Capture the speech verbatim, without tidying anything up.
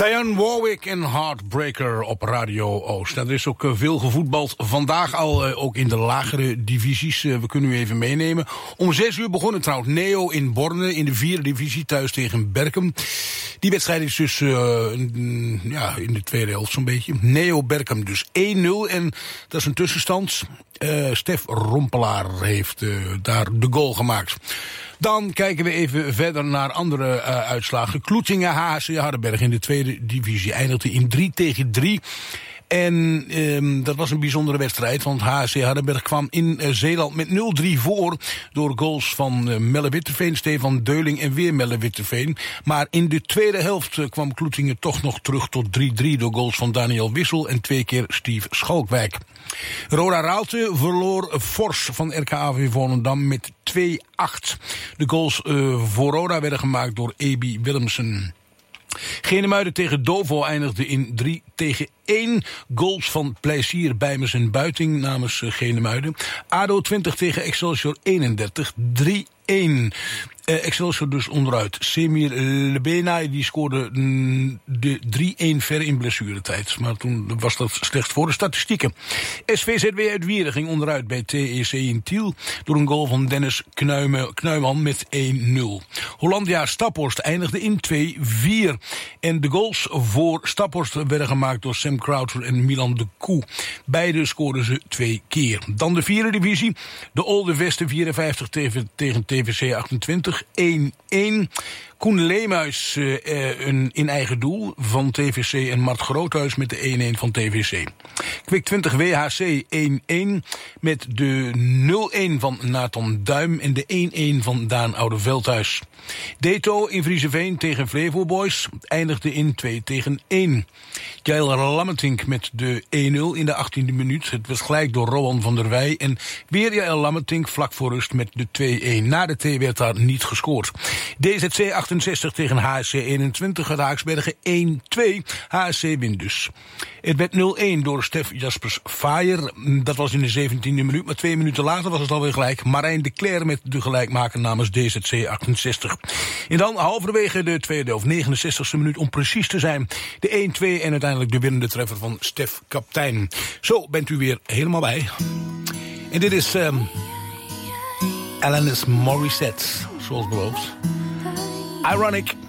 Dionne Warwick en Heartbreaker op Radio Oost. Nou, er is ook uh, veel gevoetbald vandaag al, uh, ook in de lagere divisies. Uh, we kunnen u even meenemen. Om zes uur begon het trouwens Neo in Borne in de vierde divisie thuis tegen Berkem. Die wedstrijd is dus uh, ja, in de tweede helft zo'n beetje. Neo Berkem dus één nul en dat is een tussenstand. Uh, Stef Rompelaar heeft uh, daar de goal gemaakt. Dan kijken we even verder naar andere uh, uitslagen. Kloetingen H C Hardenberg in de tweede divisie eindigde in drie tegen drie. En um, dat was een bijzondere wedstrijd, want H C Hardenberg kwam in uh, Zeeland met nul drie voor door goals van uh, Melle Witteveen, Stefan Deuling en weer Melle Witteveen. Maar in de tweede helft uh, kwam Kloetingen toch nog terug tot drie drie door goals van Daniel Wissel en twee keer Steve Schalkwijk. Roda Raalte verloor fors van R K A V Volendam met twee acht. De goals uh, voor Roda werden gemaakt door Ebi Willemsen. Genemuiden tegen Dovo eindigde in drie tegen één. Goals van Plezier, Bijmers en Buiting namens uh, Genemuiden. A D O twintig tegen Excelsior eenendertig, drie één. Uh, Excelsior dus onderuit. Semir Lebena die scoorde mm, de drie één ver in blessuretijd. Maar toen was dat slecht voor de statistieken. S V Z W uit Wieren ging onderuit bij T E C in Tiel door een goal van Dennis Knuime, Knuiman met één nul. Hollandia Staphorst eindigde in twee vier. En de goals voor Staphorst werden gemaakt door Sam Croucher en Milan de Koe. Beide scoorden ze twee keer. Dan de vierde divisie. De Olde Vesten vierenvijftig tegen, tegen T V C achtentwintig. één één. Koen Leemuis uh, een in eigen doel van T V C en Mart Groothuis met de één één van T V C. Kwik twintig W H C één één met de nul één van Nathan Duim en de één één van Daan Oudeveldhuis. Deto in Vriezeveen tegen Flevo Boys eindigde in twee tegen één. Jael Lammetink met de één nul in de achttiende minuut. Het was gelijk door Rowan van der Wij. En weer Jael Lammetink vlak voor rust met de twee één. Na de T werd daar niet gescoord. D Z C achtenzestig tegen H S C eenentwintig. Het Haaksbergen één twee. H S C wint dus. Het werd nul één door Stef Jaspers Faier. Dat was in de zeventiende minuut. Maar twee minuten later was het alweer gelijk. Marijn de Cler met de gelijkmaker namens D Z C achtenzestig. En dan halverwege de tweede of negenenzestigste minuut om precies te zijn. De één twee en uiteindelijk de winnende treffer van Stef Kaptein. Zo bent u weer helemaal bij. En dit is um, Alanis Morissette, zoals beloofd. Ironic.